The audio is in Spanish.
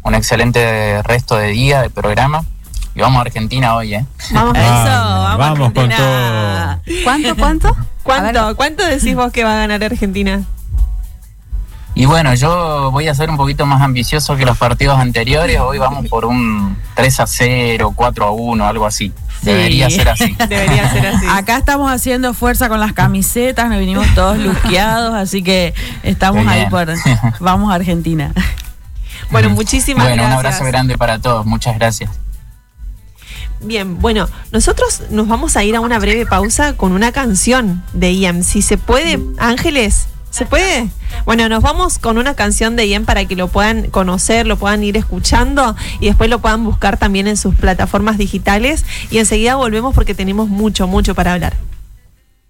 un excelente resto de día, de programa. Y vamos a Argentina hoy, ¿eh? Vamos a Vamos con Argentina. todo. ¿Cuánto decís vos que va a ganar Argentina? Y bueno, yo voy a ser un poquito más ambicioso que los partidos anteriores. Hoy vamos por un 3-0, 4-1, algo así. Debería ser así. Debería ser así. Acá estamos haciendo fuerza con las camisetas, nos vinimos todos lusqueados, así que estamos ahí vamos a Argentina. Bueno, muchísimas gracias. Un abrazo grande para todos, muchas gracias. Bien, bueno, nosotros nos vamos a ir a una breve pausa con una canción de IEM. Si se puede, Ángeles, ¿se puede? Bueno, nos vamos con una canción de IEM para que lo puedan conocer, lo puedan ir escuchando y después lo puedan buscar también en sus plataformas digitales. Y enseguida volvemos porque tenemos mucho para hablar.